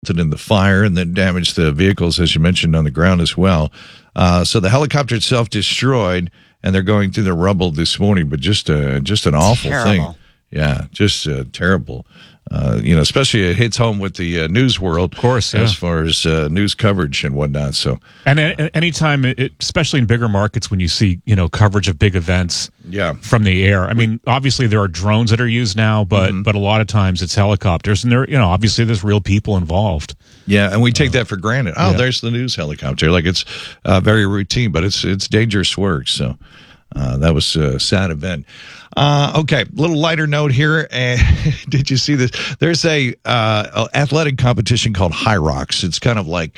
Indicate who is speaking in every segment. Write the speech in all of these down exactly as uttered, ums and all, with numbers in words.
Speaker 1: resulted in the fire and then damaged the vehicles, as you mentioned, on the ground as well. Uh, so the helicopter itself destroyed, and they're going through the rubble this morning. But just uh, just an awful
Speaker 2: Terrible.
Speaker 1: thing. Yeah, just uh, terrible. Uh, you know, especially it hits home with the uh, news world,
Speaker 3: of course, yeah.
Speaker 1: as far as uh, news coverage and whatnot. So,
Speaker 3: and a- anytime, it, especially in bigger markets, when you see you know coverage of big events,
Speaker 1: yeah.
Speaker 3: from the air. I mean, obviously there are drones that are used now, but mm-hmm. but a lot of times it's helicopters, and there you know obviously there's real people involved.
Speaker 1: Yeah, and we take that for granted. Oh,
Speaker 3: yeah.
Speaker 1: there's the news helicopter, like it's uh, very routine, but it's it's dangerous work. So. Uh, that was a sad event. Uh, okay, little lighter note here. Uh, did you see this? There's a uh, athletic competition called High Rocks. It's kind of like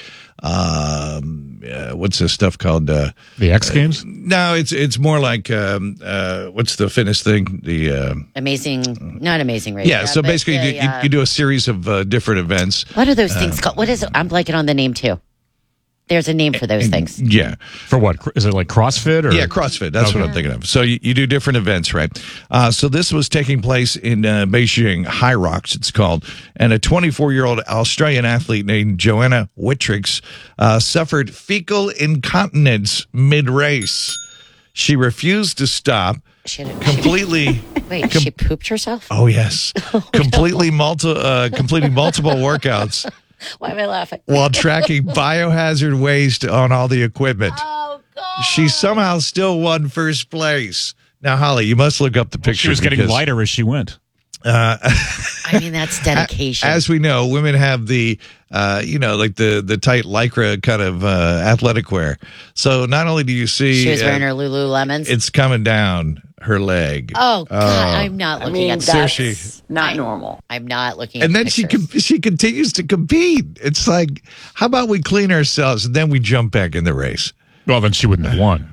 Speaker 1: um, uh, what's this stuff called? Uh,
Speaker 3: the X Games?
Speaker 1: Uh, no, it's it's more like um, uh, what's the fitness thing? The uh,
Speaker 2: amazing, not amazing race.
Speaker 1: Yeah,
Speaker 2: yeah
Speaker 1: so basically
Speaker 2: the,
Speaker 1: you, do, you, you do a series of uh, different events.
Speaker 2: What are those things called? What is it? I'm blanking on the name too. There's a name for those things.
Speaker 1: Yeah.
Speaker 3: For what? Is it like CrossFit? Or?
Speaker 1: Yeah, CrossFit. That's okay. What I'm thinking of. So you, you do different events, right? Uh, so this was taking place in uh, Beijing, High Rocks it's called. And a twenty-four-year-old Australian athlete named Joanna Whitrix uh, suffered fecal incontinence mid-race. She refused to stop.
Speaker 2: She
Speaker 1: completely.
Speaker 2: Wait, com- she pooped herself?
Speaker 1: Oh, yes. Oh, completely no. multi, uh, completing multiple workouts.
Speaker 2: Why am I laughing?
Speaker 1: While tracking biohazard waste on all the equipment.
Speaker 2: Oh, God.
Speaker 1: She somehow still won first place. Now, Holly, you must look up the picture.
Speaker 3: She was getting
Speaker 1: because,
Speaker 3: lighter as she went.
Speaker 1: Uh,
Speaker 2: I mean, that's dedication.
Speaker 1: As we know, women have the, uh, you know, like the, the tight Lycra kind of uh, athletic wear. So not only do you see...
Speaker 2: She was wearing
Speaker 1: uh,
Speaker 2: her Lululemons.
Speaker 1: It's coming down her leg.
Speaker 2: Oh, God. Uh, I'm not looking
Speaker 4: I mean,
Speaker 2: at
Speaker 4: that's
Speaker 2: that.
Speaker 4: not
Speaker 2: I,
Speaker 4: normal.
Speaker 2: I'm not looking
Speaker 1: and
Speaker 2: at
Speaker 1: then she com- she continues to compete. It's like, how about we clean ourselves and then we jump back in the race?
Speaker 3: Well, then she wouldn't have won.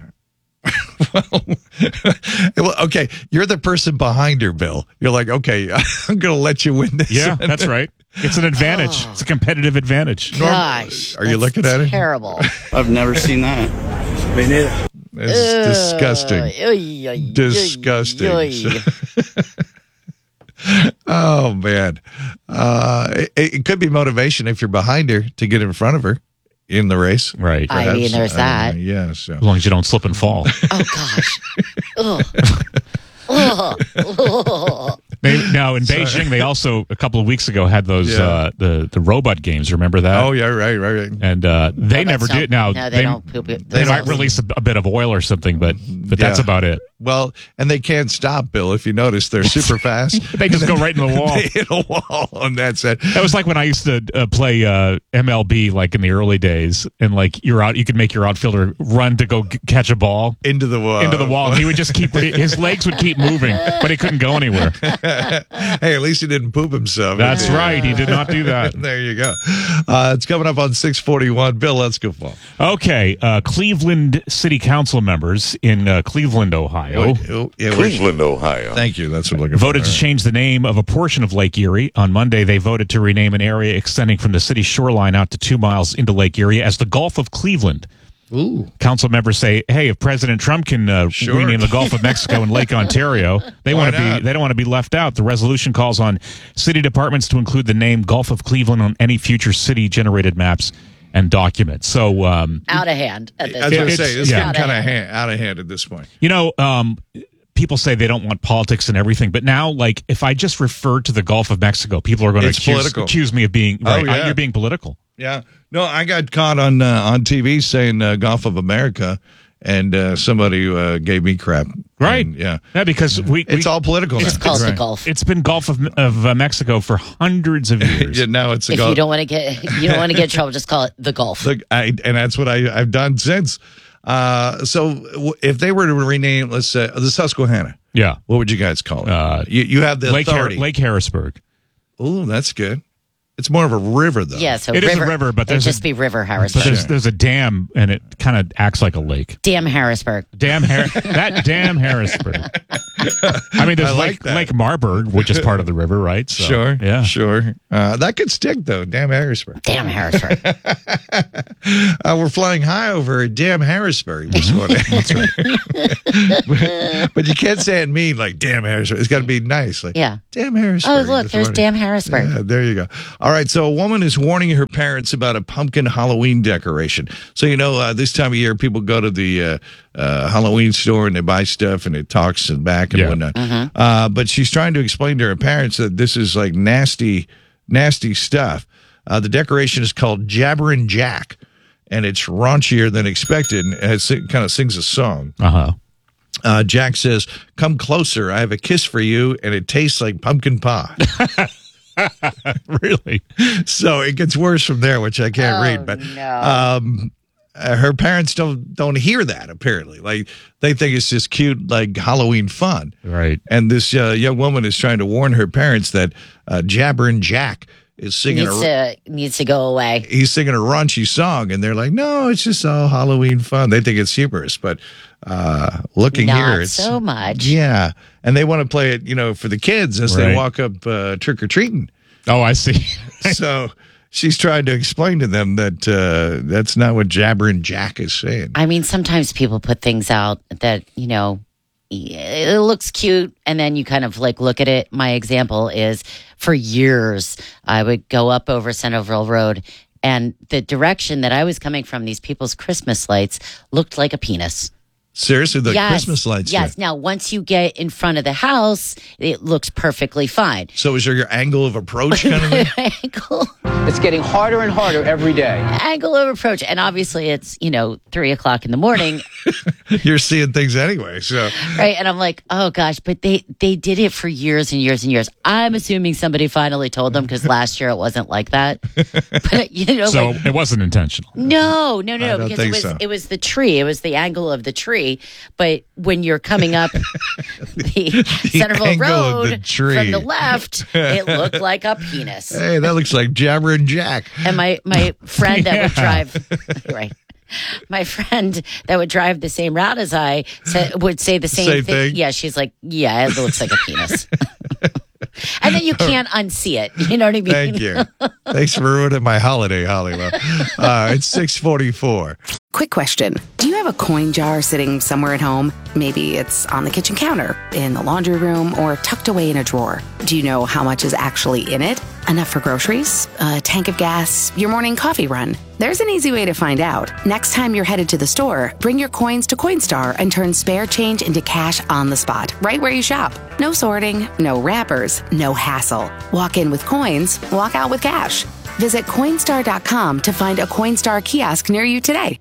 Speaker 1: well, okay, you're the person behind her, Bill. You're like, okay, I'm going to let you win this.
Speaker 3: Yeah, that's right. It's an advantage. Oh. It's a competitive advantage.
Speaker 2: Gosh.
Speaker 1: Are you looking at it?
Speaker 2: Terrible.
Speaker 5: I've never seen that. Me neither.
Speaker 1: It's uh, disgusting.
Speaker 2: Oy, oy,
Speaker 1: disgusting.
Speaker 2: Oy,
Speaker 1: oy. Oh, man. Uh, it, it could be motivation if you're behind her to get in front of her in the race.
Speaker 3: Right.
Speaker 2: Perhaps. I mean, there's that.
Speaker 1: Uh, yeah. So.
Speaker 3: As long as you don't slip and fall.
Speaker 2: Oh, gosh. Ugh. Ugh. Ugh.
Speaker 3: They, now in Sorry. Beijing, they also a couple of weeks ago had those yeah. uh, the the robot games. Remember that?
Speaker 1: Oh yeah, right, right, right.
Speaker 3: And uh, they never
Speaker 2: don't,
Speaker 3: did. Now
Speaker 2: no, they, they don't poop it.
Speaker 3: They might release a, a bit of oil or something, but but
Speaker 1: yeah.
Speaker 3: that's about it.
Speaker 1: Well, and they can't stop, Bill. If you notice, they're super fast.
Speaker 3: They just go right in the wall.
Speaker 1: They hit a wall, and that's it.
Speaker 3: That was like when I used to uh, play uh, M L B, like in the early days, and like you're out, you could make your outfielder run to go g- catch a ball
Speaker 1: into the wall,
Speaker 3: into the wall. And he would just keep his legs would keep moving, but he couldn't go anywhere.
Speaker 1: Hey, at least he didn't poop himself.
Speaker 3: That's he right. He did not do that.
Speaker 1: There you go. Uh, it's coming up on six forty-one. Bill, let's go. Paul.
Speaker 3: Okay. Uh, Cleveland City Council members in uh, Cleveland, Ohio.
Speaker 1: Wait, oh, yeah,
Speaker 6: Cleveland, Ohio.
Speaker 1: Thank you. That's what I'm looking
Speaker 3: voted
Speaker 1: for.
Speaker 3: to
Speaker 1: right.
Speaker 3: change the name of a portion of Lake Erie. On Monday, they voted to rename an area extending from the city's shoreline out to two miles into Lake Erie as the Gulf of Cleveland.
Speaker 1: Ooh.
Speaker 3: Council members say, "Hey, if President Trump can uh,
Speaker 1: sure.
Speaker 3: rename the Gulf of Mexico and Lake Ontario, they want to be they don't want to be left out." The resolution calls on city departments to include the name Gulf of Cleveland on any future city-generated maps and documents. So um,
Speaker 2: out of hand. At this
Speaker 1: I was going to
Speaker 3: It's-
Speaker 1: say it's
Speaker 3: yeah.
Speaker 1: getting kind of hand, out of hand at this point.
Speaker 3: You know, um, people say they don't want politics and everything, but now, like, if I just refer to the Gulf of Mexico, people are going to
Speaker 1: It's
Speaker 3: accuse,
Speaker 1: political.
Speaker 3: accuse me of being right.
Speaker 1: Oh, yeah.
Speaker 3: I, you're being political.
Speaker 1: Yeah. No, I got caught on uh, on T V saying uh, Gulf of America, and uh, somebody uh, gave me crap.
Speaker 3: Right.
Speaker 1: And, yeah.
Speaker 3: Yeah, because we,
Speaker 1: It's
Speaker 3: we
Speaker 1: all political.
Speaker 2: It's
Speaker 1: now.
Speaker 2: called
Speaker 1: Right.
Speaker 2: the Gulf.
Speaker 3: it's been Gulf of, of uh, Mexico for hundreds of years.
Speaker 1: Yeah, now it's a
Speaker 2: If
Speaker 1: Gulf.
Speaker 2: you don't want to get you don't want to get in trouble, just call it the Gulf.
Speaker 1: Look, I, and that's what I, I've done since. Uh, so w- if they were to rename, let's say, the Susquehanna,
Speaker 3: Yeah.
Speaker 1: what would you guys call it?
Speaker 3: Uh,
Speaker 1: you, you have the
Speaker 3: Lake, Har-
Speaker 1: authority.
Speaker 3: Lake Harrisburg.
Speaker 1: Oh, that's good. It's more of a river, though.
Speaker 2: Yeah, so
Speaker 3: It is
Speaker 2: river,
Speaker 3: a river, but
Speaker 2: it'd
Speaker 3: there's a-
Speaker 2: just be River
Speaker 3: But
Speaker 2: Harrisburg.
Speaker 3: there's, there's a dam, and it kind of acts like a lake.
Speaker 2: Damn Harrisburg.
Speaker 3: Damn Har- that damn Harrisburg. I mean, there's
Speaker 1: I like
Speaker 3: Lake,
Speaker 1: that.
Speaker 3: Lake Marburg, which is part of the river, right? So,
Speaker 1: Sure.
Speaker 3: Yeah.
Speaker 1: Sure. Uh, that could stick, though. Damn Harrisburg.
Speaker 2: Damn Harrisburg.
Speaker 1: Uh, we're flying high over damn Harrisburg this morning. That's right. but, but you can't say it mean like damn Harrisburg. It's got to be nice. Like,
Speaker 2: Yeah.
Speaker 1: damn Harrisburg.
Speaker 2: Oh, look,
Speaker 1: this
Speaker 2: there's
Speaker 1: morning.
Speaker 2: damn Harrisburg.
Speaker 1: Yeah, there you go. All All right, so a woman is warning her parents about a pumpkin Halloween decoration. So, you know, uh, this time of year, people go to the uh, uh, Halloween store and they buy stuff and it talks and back and
Speaker 3: Yeah.
Speaker 1: whatnot. Uh, but she's trying to explain to her parents that this is like nasty, nasty stuff. Uh, the decoration is called Jabberin' Jack, and it's raunchier than expected, and it kind of sings a song.
Speaker 3: Uh-huh.
Speaker 1: Uh, Jack says, "Come closer, I have a kiss for you, and it tastes like pumpkin pie."
Speaker 3: Really?
Speaker 1: So it gets worse from there, which I can't
Speaker 2: Oh,
Speaker 1: read. But
Speaker 2: no.
Speaker 1: um, uh, her parents don't don't hear that. Apparently, like they think it's just cute, like Halloween fun.
Speaker 3: Right.
Speaker 1: And this uh, young woman is trying to warn her parents that uh, Jabberin' Jack is singing
Speaker 2: needs
Speaker 1: a.
Speaker 2: to needs to go away.
Speaker 1: He's singing a raunchy song, and they're like, "No, it's just all Halloween fun." They think it's humorous, but uh, looking
Speaker 2: Not
Speaker 1: here, it's
Speaker 2: so much.
Speaker 1: Yeah, and they want to play it, you know, for the kids as they
Speaker 3: Right.
Speaker 1: walk up uh, trick or treating.
Speaker 3: Oh, I see.
Speaker 1: So she's trying to explain to them that uh, that's not what Jabberin' Jack is saying.
Speaker 2: I mean, sometimes people put things out that, you know, it looks cute, and then you kind of like look at it. My example is for years, I would go up over Centerville Road, and the direction that I was coming from, these people's Christmas lights looked like a penis.
Speaker 1: Seriously, the
Speaker 2: Yes.
Speaker 1: Christmas lights.
Speaker 2: Yes.
Speaker 1: yeah.
Speaker 2: Now, once you get in front of the house, it looks perfectly fine.
Speaker 1: So is there your angle of approach kind of thing?
Speaker 2: Angle,
Speaker 4: It's getting harder and harder every day.
Speaker 2: angle of approach, and obviously it's, you know, three o'clock in the morning.
Speaker 1: You're seeing things anyway. So
Speaker 2: Right. And I'm like, oh gosh, but they, they did it for years and years and years. I'm assuming somebody finally told them because last year it wasn't like that. But, you know,
Speaker 3: So
Speaker 2: like,
Speaker 3: it wasn't intentional.
Speaker 2: no, no, no,
Speaker 1: I
Speaker 2: no,
Speaker 1: don't
Speaker 2: because
Speaker 1: think
Speaker 2: it was
Speaker 1: so.
Speaker 2: it was the tree. It was the angle of the tree. But when you're coming up the, Centerville
Speaker 1: angle of
Speaker 2: Road
Speaker 1: the tree.
Speaker 2: from the left, it looked like a penis.
Speaker 1: hey, that looks like Jabberin' Jack.
Speaker 2: And my my friend that would drive right. My friend that would drive the same route as I said, would say the same,
Speaker 1: Same
Speaker 2: thing.
Speaker 1: thing?
Speaker 2: Yeah, she's like, yeah, it looks like a penis. And then you can't unsee it. You know what I mean?
Speaker 1: Thank you. Thanks for ruining my holiday, Hollywood. Uh, it's six forty-four.
Speaker 6: Quick question. Do you have a coin jar sitting somewhere at home? Maybe it's on the kitchen counter, in the laundry room, or tucked away in a drawer. Do you know how much is actually in it? Enough for groceries? A tank of gas? Your morning coffee run? There's an easy way to find out. Next time you're headed to the store, bring your coins to Coinstar and turn spare change into cash on the spot, right where you shop. No sorting, no wrappers, no hassle. Walk in with coins, walk out with cash. Visit Coinstar dot com to find a Coinstar kiosk near you today.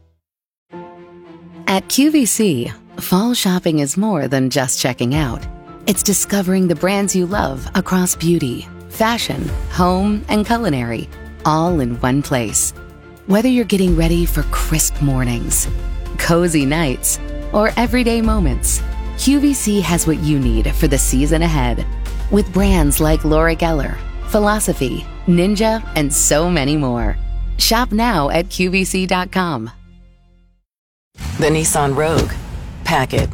Speaker 6: At Q V C, fall shopping is more than just checking out. It's discovering the brands you love across beauty, fashion, home, and culinary, all in one place. Whether you're getting ready for crisp mornings, cozy nights, or everyday moments, Q V C has what you need for the season ahead. With brands like Laura Geller, Philosophy, Ninja, and so many more. Shop now at Q V C dot com.
Speaker 7: The Nissan Rogue. Pack it.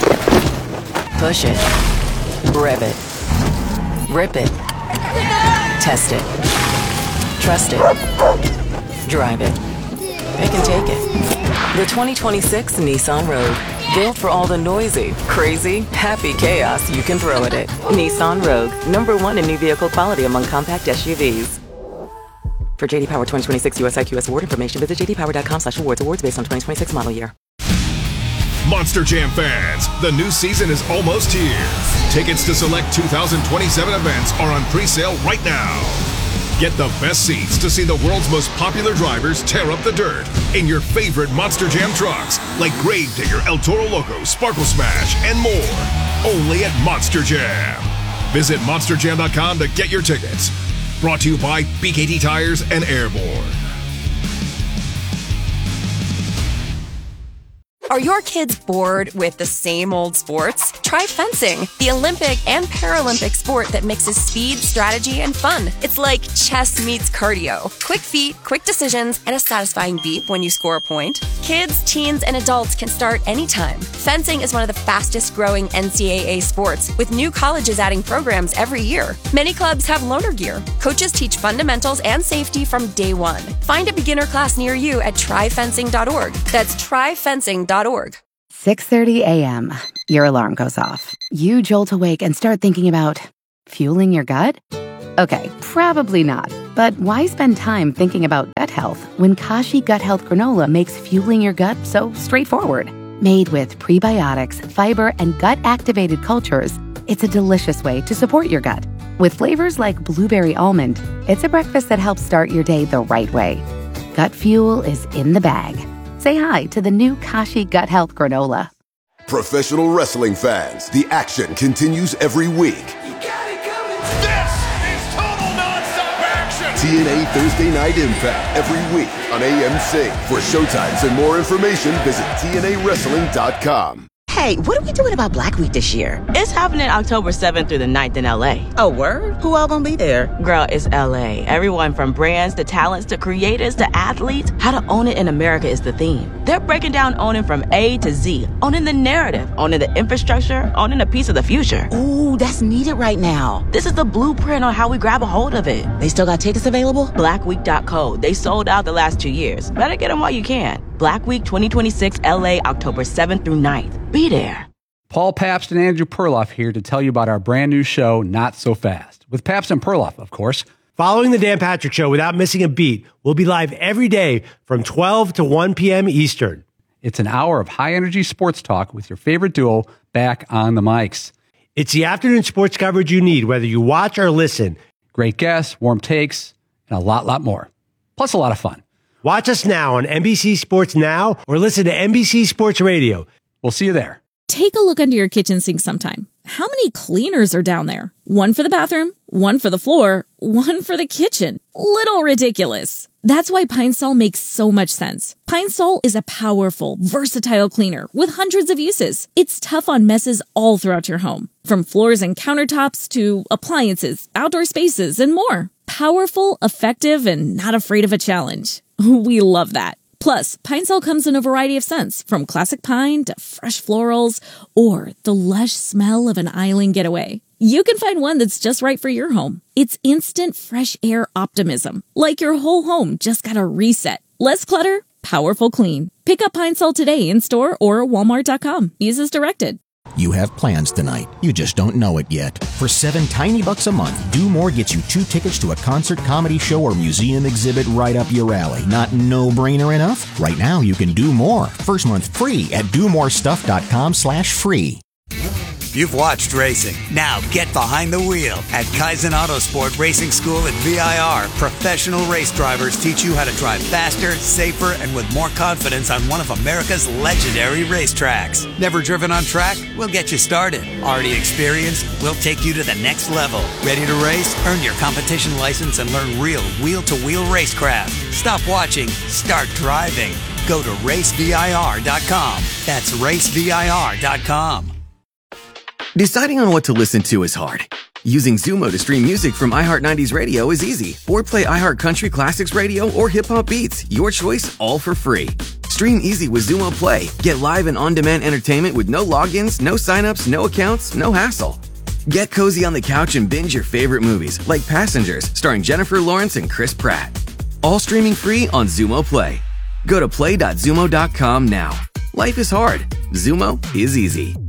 Speaker 7: Push it. Rev it. Rip it. Test it. Trust it. Drive it. Pick and take it. The twenty twenty-six Nissan Rogue. Built for all the noisy, crazy, happy chaos you can throw at it. Nissan Rogue. Number one in new vehicle quality among compact S U Vs. For J D Power twenty twenty-six U S I Q S award information, visit j d power dot com slash awards. Awards based on twenty twenty-six model year.
Speaker 8: Monster Jam fans, the new season is almost here. Tickets to select two thousand twenty-seven events are on pre-sale right now. Get the best seats to see the world's most popular drivers tear up the dirt in your favorite Monster Jam trucks, like Gravedigger, El Toro Loco, Sparkle Smash, and more. Only at Monster Jam. Visit monster jam dot com to get your tickets. Brought to you by B K T Tires and Airborne.
Speaker 9: Are your kids bored with the same old sports? Try fencing, the Olympic and Paralympic sport that mixes speed, strategy, and fun. It's like chess meets cardio. Quick feet, quick decisions, and a satisfying beep when you score a point. Kids, teens, and adults can start anytime. Fencing is one of the fastest growing N C double A sports, with new colleges adding programs every year. Many clubs have loaner gear. Coaches teach fundamentals and safety from day one. Find a beginner class near you at try fencing dot org. That's try fencing dot org.
Speaker 6: six thirty a.m. Your alarm goes off. You jolt awake and start thinking about fueling your gut? Okay, probably not. But why spend time thinking about gut health when Kashi Gut Health Granola makes fueling your gut so straightforward? Made with prebiotics, fiber, and gut-activated cultures, it's a delicious way to support your gut. With flavors like blueberry almond, it's a breakfast that helps start your day the right way. Gut fuel is in the bag. Say hi to the new Kashi Gut Health Granola.
Speaker 10: Professional wrestling fans, the action continues every week. T N A Thursday Night Impact every week on A M C. For showtimes and more information, visit T N A wrestling dot com.
Speaker 11: Hey, what are we doing about Black Week this year?
Speaker 12: It's happening October seventh through the ninth in L A.
Speaker 11: Oh, word? Who all gonna be there?
Speaker 12: Girl, it's L A. Everyone from brands to talents to creators to athletes. How to own it in America is the theme. They're breaking down owning from A to Z. Owning the narrative, owning the infrastructure, owning a piece of the future.
Speaker 11: Ooh, that's needed right now.
Speaker 12: This is the blueprint on how we grab a hold of it.
Speaker 11: They still got tickets available?
Speaker 12: black week dot co. They sold out the last two years. Better get them while you can. Black Week twenty twenty-six L A, October seventh through ninth. Be there.
Speaker 13: Paul Pabst and Andrew Perloff here to tell you about our brand new show, Not So Fast, with Pabst and Perloff, of course.
Speaker 14: Following the Dan Patrick Show without missing a beat, we'll be live every day from twelve to one p.m. Eastern.
Speaker 13: It's an hour of high-energy sports talk with your favorite duo back on the mics.
Speaker 14: It's the afternoon sports coverage you need, whether you watch or listen.
Speaker 13: Great guests, warm takes, and a lot, lot more. Plus a lot of fun.
Speaker 14: Watch us now on N B C Sports Now or listen to N B C Sports Radio.
Speaker 13: We'll see you there.
Speaker 15: Take a look under your kitchen sink sometime. How many cleaners are down there? One for the bathroom, one for the floor, one for the kitchen. Little ridiculous. That's why Pine Sol makes so much sense. Pine Sol is a powerful, versatile cleaner with hundreds of uses. It's tough on messes all throughout your home, from floors and countertops to appliances, outdoor spaces, and more. Powerful, effective, and not afraid of a challenge. We love that. Plus, Pine Sol comes in a variety of scents, from classic pine to fresh florals, or the lush smell of an island getaway. You can find one that's just right for your home. It's instant fresh air optimism, like your whole home just got a reset. Less clutter, powerful clean. Pick up Pine Sol today in store or walmart dot com. Use as directed.
Speaker 16: You have plans tonight. You just don't know it yet. For seven tiny bucks a month, Do More gets you two tickets to a concert, comedy show, or museum exhibit right up your alley. Not no-brainer enough? Right now, you can do more. First month free at do more stuff dot com slash free.
Speaker 17: You've watched racing. Now get behind the wheel. At Kaizen Autosport Racing School at V I R, professional race drivers teach you how to drive faster, safer, and with more confidence on one of America's legendary racetracks. Never driven on track? We'll get you started. Already experienced? We'll take you to the next level. Ready to race? Earn your competition license and learn real wheel-to-wheel racecraft. Stop watching. Start driving. Go to race V I R dot com. That's race V I R dot com.
Speaker 18: Deciding on what to listen to is hard. Using Zumo to stream music from iHeart nineties Radio is easy. Or play iHeart Country Classics Radio or Hip Hop Beats. Your choice, all for free. Stream easy with Zumo Play. Get live and on-demand entertainment with no logins, no signups, no accounts, no hassle. Get cozy on the couch and binge your favorite movies, like Passengers, starring Jennifer Lawrence and Chris Pratt. All streaming free on Zumo Play. Go to play dot zumo dot com now. Life is hard. Zumo is easy.